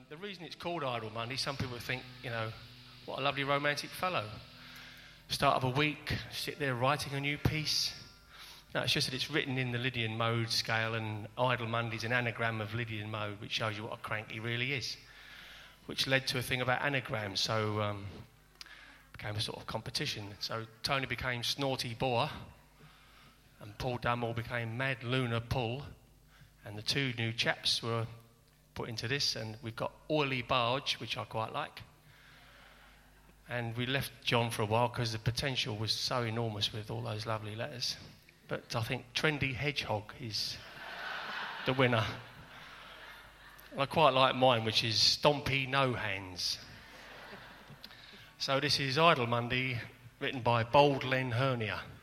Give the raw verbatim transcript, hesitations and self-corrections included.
the reason it's called Idle Monday, some people think, you know, what a lovely romantic fellow. Start of a week, sit there writing a new piece. No, it's just that it's written in the Lydian mode scale, and Idle Monday's an anagram of Lydian mode, which shows you what a crank he really is, which led to a thing about anagrams, so um, became a sort of competition. So Tony became Snorty Boa, and Paul Dunmore became Mad Lunar Pull, and the two new chaps were put into this, and we've got Oily Barge, which I quite like. And we left John for a while because the potential was so enormous with all those lovely letters. But I think Trendy Hedgehog is the winner. And I quite like mine, which is Stompy No Hands. So this is Idle Monday, written by Bold Len Hernia.